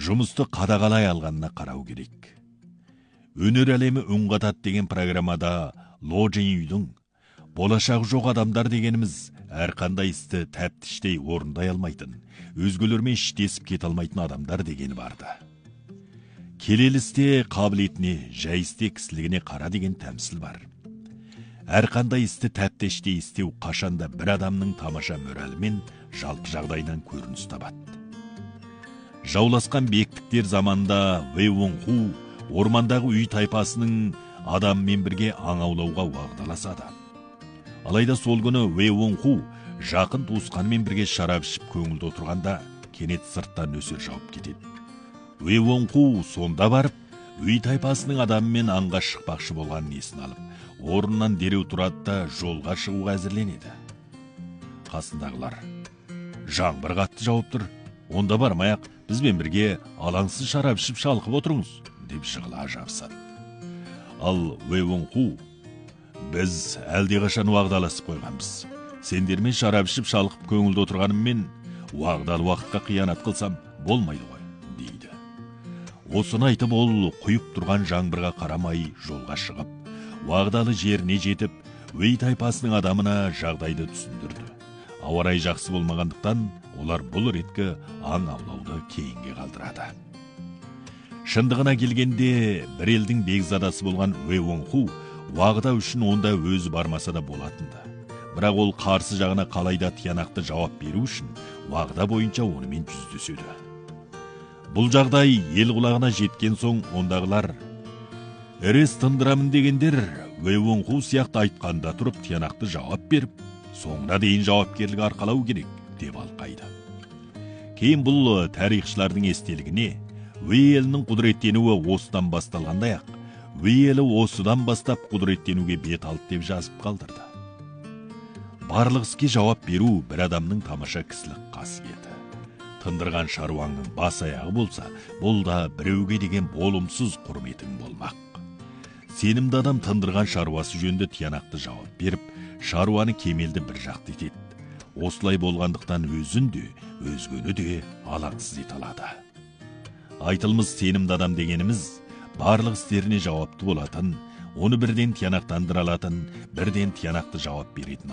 жұмысты қадағалай алғанына қарау керек. Өнер әлемі үн қатады деген программада Ло Джинюйдің болашағы жоқ адамдар дегеніміз әрқандай істі тәптіштей орындай алмайтын, өзгелермен іштесіп кете алмайтын адамдар дегені барды. Келелі істе қабілетіне, жай істе кісілігіне қара деген тәмсіл бар. Әрқандай істі тәптіштей істеу қашанда бір адамның тамаша моралі мен жалпы жағдайдан көрініс табады. Жауласқан бектіктер заманда Вэй Вон Ху ормандағы үй тайпасының адаммен бірге аң аулауға уағдаласады. Алайда сол күні Вэй Вон Ху жақын туысқанымен бірге шарап ішіп көңілді отырғанда кенет сырттан нөсер жауып кетеді. Вэй Вон Ху сонда барып, үй тайпасының адамымен аңға шықпақшы болғанын есін алып, орнынан дереу тұрады да жолға шығуға әзірленеді. Қасындағылар: жаңбыр қатты жауып тұр, онда бармай-ақ бізбен бірге алаңсыз шарап ішіп шалқып отырыңыз, деп жығыла жабысады. Ал Вэй Вон Ху: біз әлдеқашан уағдаласып қойғанбыз. Сендермен шарап ішіп шалқып көңілді отырғаныммен уағдалы уақытқа қиянат қылсам болмайды ғой, дейді. Осыны айтып ол құйып тұрған жаңбырға қарамай жолға шығып, уағдалы жеріне жетіп, Вэй тайпасының адамына жағдайды түсіндірді. Ауа райы жақсы болмағандықтан олар бұл реткі аң аулауды кейінге қалдырады. Шындығына келгенде бір елдің бекзадасы болған Вэй Вон Ху уағда үшін онда өзі бармаса да болатынды. Бірақ ол қарсы жағына қалайда тиянақты жауап беру үшін уағда бойынша онымен жүздеседі. Бұл жағдай ел құлағына жеткен соң ондағылар: «Әрес тындырамын дегендер Вэй Вон Ху сияқты айтқанда тұрып тиянақты жауап беріп, соңына дейін жауапкерлік арқалау керек», деп алқайды. Кейін бұл тарихшылардың естелігіне Вэй елінің құдыреттенуі осыдан басталғандай-ақ, Вэй елі осыдан бастап құдыреттенуге бет алды деп жазып қалдырды. Барлық іске жауап беру бір адамның тамаша кісілік қасиеті. Тындырған шаруаңның бас аяғы болса, бұл да біреуге деген болымсыз құрметің болмақ. Сенімді адам тындырған шаруасы жөнді тиянақты жауап беріп, шаруаны кемелді бір жақты етеді. Осылай болғандықтан өзін де, өзгені де алаңсыз ете алады. Айтылмыз сенімді адам дегеніміз барлық істеріне жауапты болатын, оны бірден тиянақтандыра алатын, бірден тиянақты жауап беретін